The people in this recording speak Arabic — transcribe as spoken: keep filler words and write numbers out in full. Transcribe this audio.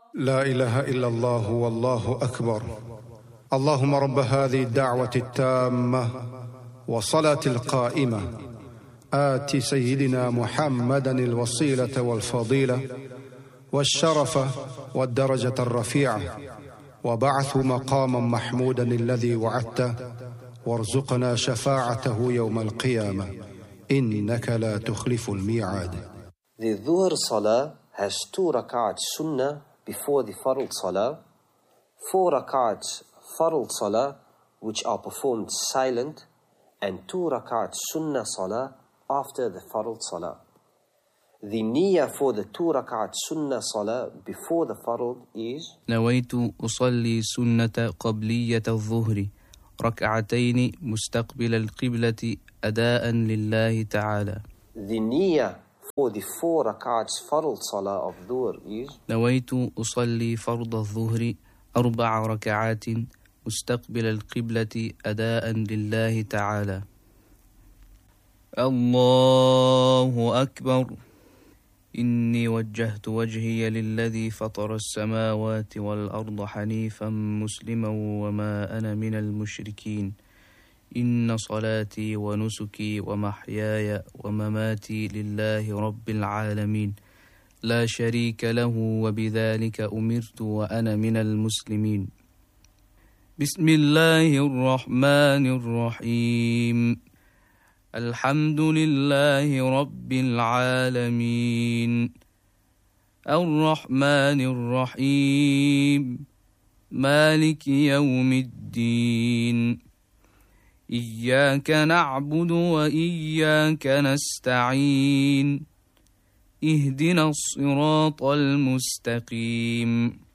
لا إله إلا الله والله أكبر. اللهم رب هذه الدعوة التامة والصلاة القائمة آت سيدنا محمدا الوسيلة والفضيلة والشرف والدرجة الرفيعة وبعثه مقاما محمودا الذي وعدته وارزقنا شفاعته يوم القيامة إنك لا تخلف الميعاد. The Dhuhr Salah has two rak'at sunnah before the Fard Salah, four rak'at Fard Salah which are performed silent, and two rak'at sunnah Salah after the Fard Salah. The niyyah for the two rak'at sunnah Salah before the Fard is نويت أصلي سنة قبلية الظهر ركعتين مستقبل القبلة أداء لله تعالى. The niyyah for the four rak'ats Fard Salah of Dhuhr is نويت أصلي فرض الظهر أربع ركعات مستقبل القبلة أداء لله تعالى. الله أكبر. إني وجهت وجهي للذي فطر السماوات والأرض حنيفا مسلما وما أنا من المشركين. إن صلاتي ونسكي ومحياي ومماتي لله رب العالمين لا شريك له وبذلك أمرت وأنا من المسلمين. بسم الله الرحمن الرحيم. الحمد لله رب العالمين الرحمن الرحيم مالك يوم الدين إياك نعبد وإياك نستعين اهدنا الصراط المستقيم